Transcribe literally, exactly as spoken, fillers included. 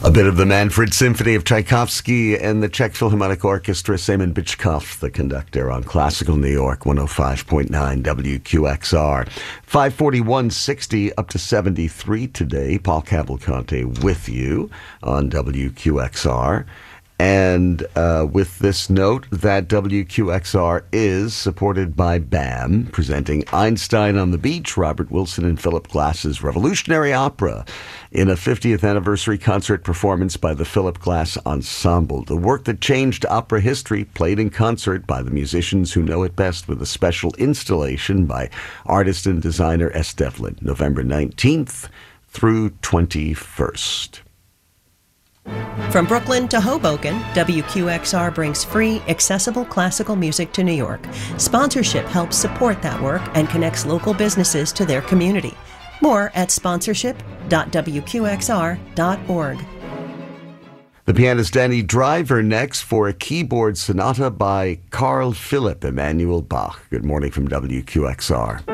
A bit of the Manfred Symphony of Tchaikovsky and the Czech Philharmonic Orchestra, Semen Bichkov, the conductor, on Classical New York, one oh five point nine W Q X R. five forty-one sixty up to seventy-three today. Paul Cavalcante with you on W Q X R. And uh, with this note that W Q X R is supported by BAM, presenting Einstein on the Beach, Robert Wilson and Philip Glass's Revolutionary Opera, in a fiftieth anniversary concert performance by the Philip Glass Ensemble. The work that changed opera history, played in concert by the musicians who know it best, with a special installation by artist and designer S. Devlin, November nineteenth through twenty-first. From Brooklyn to Hoboken, W Q X R brings free, accessible classical music to New York. Sponsorship helps support that work and connects local businesses to their community. More at sponsorship dot W Q X R dot org. The pianist Danny Driver next for a keyboard sonata by Carl Philipp Emanuel Bach. Good morning from W Q X R.